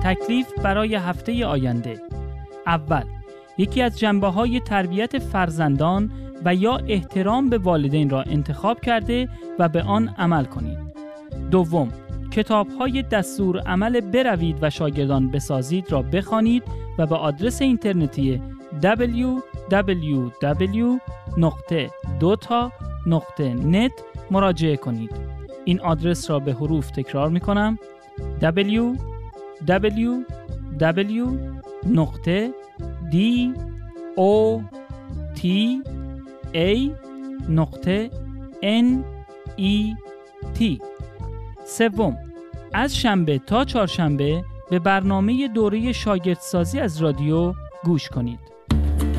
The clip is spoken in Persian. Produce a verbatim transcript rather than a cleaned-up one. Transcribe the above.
تکلیف برای هفته آینده. اول، یکی از جنبه‌های تربیت فرزندان و یا احترام به والدین را انتخاب کرده و به آن عمل کنید. دوم، کتاب‌های دستور عمل بروید و شاگردان بسازید را بخوانید و به آدرس اینترنتی دبلیو دبلیو دبلیو نقطه دوتا نقطه نت مراجعه کنید. این آدرس را به حروف تکرار می کنم: دبلیو دبلیو دبلیو نقطه دی او تی ای نقطه ان ای تی. سوم، از شنبه تا چهارشنبه به برنامه دوره شاگردسازی از رادیو گوش کنید.